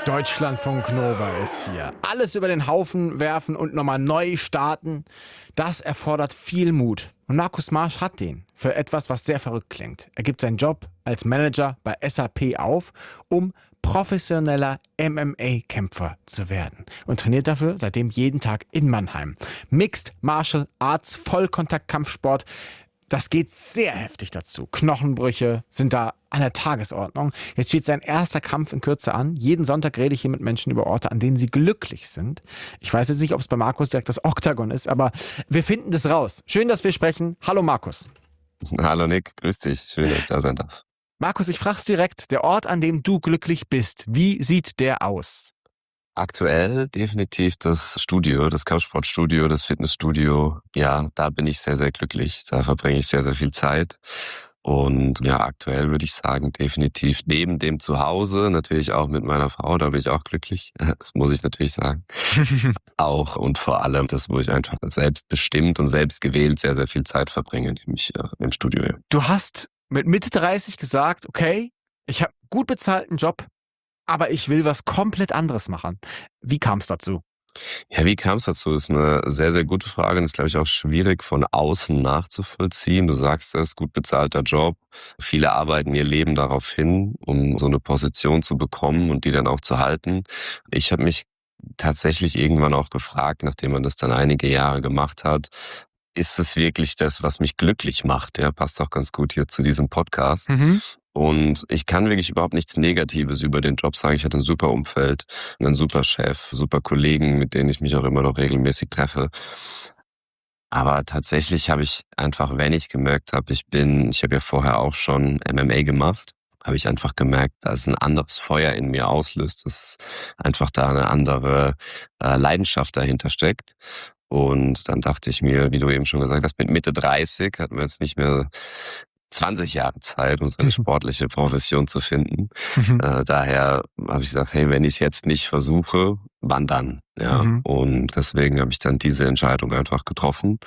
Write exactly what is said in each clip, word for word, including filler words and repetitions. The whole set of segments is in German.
Deutschlandfunk Nova ist hier. Alles über den Haufen werfen und nochmal neu starten, das erfordert viel Mut. Und Markus Marsch hat den für etwas, was sehr verrückt klingt. Er gibt seinen Job als Manager bei S A P auf, um professioneller M M A-Kämpfer zu werden. Und trainiert dafür seitdem jeden Tag in Mannheim. Mixed Martial Arts, Vollkontakt-Kampfsport. Das geht sehr heftig dazu. Knochenbrüche sind da an der Tagesordnung. Jetzt steht sein erster Kampf in Kürze an. Jeden Sonntag rede ich hier mit Menschen über Orte, an denen sie glücklich sind. Ich weiß jetzt nicht, ob es bei Markus direkt das Oktagon ist, aber wir finden das raus. Schön, dass wir sprechen. Hallo Markus. Hallo Nick, grüß dich. Schön, dass ich da sein darf. Markus, ich frag's direkt. Der Ort, an dem du glücklich bist, wie sieht der aus? Aktuell definitiv das Studio, das Kampfsportstudio, das Fitnessstudio. Ja, da bin ich sehr, sehr glücklich. Da verbringe ich sehr, sehr viel Zeit. Und ja, aktuell würde ich sagen, definitiv neben dem Zuhause, natürlich auch mit meiner Frau, da bin ich auch glücklich. Das muss ich natürlich sagen. Auch und vor allem das, wo ich einfach selbstbestimmt und selbstgewählt sehr, sehr viel Zeit verbringe, nämlich äh, im Studio. Ja. Du hast mit Mitte dreißig gesagt, okay, ich habe gut bezahlten Job, aber ich will was komplett anderes machen. Wie kam es dazu? Ja, wie kam es dazu? Ist eine sehr, sehr gute Frage und ist, glaube ich, auch schwierig von außen nachzuvollziehen. Du sagst es, gut bezahlter Job. Viele arbeiten ihr Leben darauf hin, um so eine Position zu bekommen und die dann auch zu halten. Ich habe mich tatsächlich irgendwann auch gefragt, nachdem man das dann einige Jahre gemacht hat, ist es wirklich das, was mich glücklich macht? Ja, passt auch ganz gut hier zu diesem Podcast. Mhm. Und ich kann wirklich überhaupt nichts Negatives über den Job sagen. Ich hatte ein super Umfeld, einen super Chef, super Kollegen, mit denen ich mich auch immer noch regelmäßig treffe. Aber tatsächlich habe ich einfach, wenn ich gemerkt habe, ich bin, ich habe ja vorher auch schon M M A gemacht, habe ich einfach gemerkt, dass ein anderes Feuer in mir auslöst, dass einfach da eine andere äh, Leidenschaft dahinter steckt. Und dann dachte ich mir, wie du eben schon gesagt hast, mit Mitte dreißig hatten wir jetzt nicht mehr zwanzig Jahre Zeit, unsere sportliche Profession zu finden. Mhm. Äh, daher habe ich gesagt, hey, wenn ich es jetzt nicht versuche, wann dann? Ja. Mhm. Und deswegen habe ich dann diese Entscheidung einfach getroffen.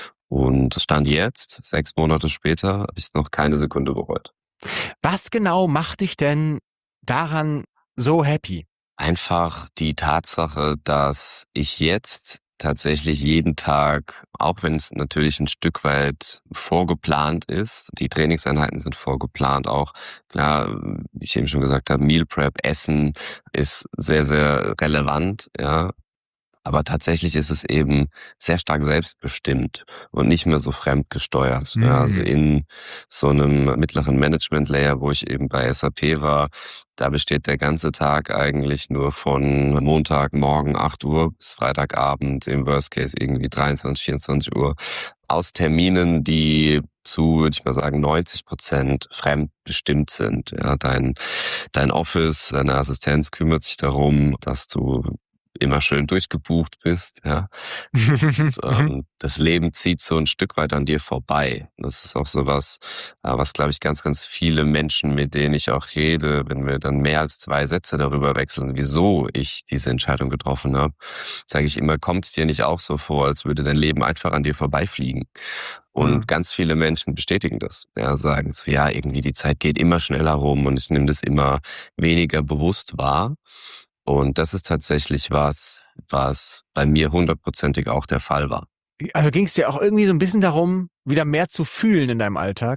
Und Stand jetzt, sechs Monate später, habe ich es noch keine Sekunde bereut. Was genau macht dich denn daran so happy? Einfach die Tatsache, dass ich jetzt tatsächlich jeden Tag, auch wenn es natürlich ein Stück weit vorgeplant ist, die Trainingseinheiten sind vorgeplant auch, klar, wie ich eben schon gesagt habe, Meal Prep, Essen ist sehr, sehr relevant, ja. Aber tatsächlich ist es eben sehr stark selbstbestimmt und nicht mehr so fremdgesteuert. Mhm. Ja, also in so einem mittleren Management-Layer, wo ich eben bei S A P war, da besteht der ganze Tag eigentlich nur von Montagmorgen acht Uhr bis Freitagabend, im Worst Case irgendwie dreiundzwanzig, vierundzwanzig Uhr, aus Terminen, die zu, würde ich mal sagen, neunzig Prozent fremdbestimmt sind. Ja, dein, dein Office, deine Assistenz kümmert sich darum, dass du immer schön durchgebucht bist, ja. Und, ähm, das Leben zieht so ein Stück weit an dir vorbei. Das ist auch so was, äh, was, glaube ich, ganz, ganz viele Menschen, mit denen ich auch rede, wenn wir dann mehr als zwei Sätze darüber wechseln, wieso ich diese Entscheidung getroffen habe, sage ich immer, kommt es dir nicht auch so vor, als würde dein Leben einfach an dir vorbeifliegen? Und Mhm. ganz viele Menschen bestätigen das. Ja, sagen so, ja, irgendwie die Zeit geht immer schneller rum und ich nehme das immer weniger bewusst wahr. Und das ist tatsächlich was, was bei mir hundertprozentig auch der Fall war. Also ging es dir auch irgendwie so ein bisschen darum, wieder mehr zu fühlen in deinem Alltag?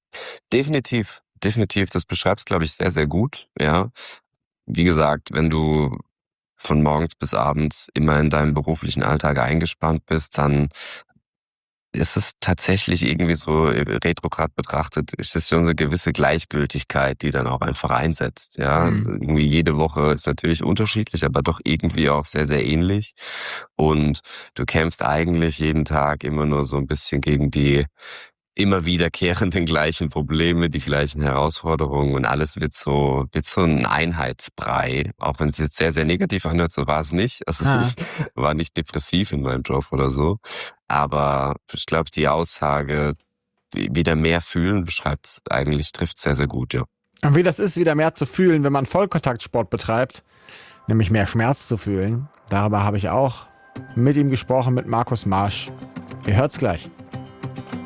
Definitiv, definitiv. Das beschreibst, glaube ich, sehr, sehr gut. Ja, wie gesagt, wenn du von morgens bis abends immer in deinem beruflichen Alltag eingespannt bist, dann ist es tatsächlich irgendwie so retrograd betrachtet, ist es so eine gewisse Gleichgültigkeit, die dann auch einfach einsetzt. Ja, Mhm. irgendwie jede Woche ist natürlich unterschiedlich, aber doch irgendwie auch sehr, sehr ähnlich. Und du kämpfst eigentlich jeden Tag immer nur so ein bisschen gegen die immer wiederkehrenden gleichen Probleme, die gleichen Herausforderungen und alles wird so, wird so ein Einheitsbrei. Auch wenn es jetzt sehr, sehr negativ anhört, so war es nicht. Also Ah. ich war nicht depressiv in meinem Job oder so. Aber ich glaube, die Aussage, die wieder mehr fühlen, beschreibt es eigentlich, trifft sehr, sehr gut, ja. Und wie das ist, wieder mehr zu fühlen, wenn man Vollkontaktsport betreibt, nämlich mehr Schmerz zu fühlen. Darüber habe ich auch mit ihm gesprochen, mit Markus Marsch. Ihr hört's gleich.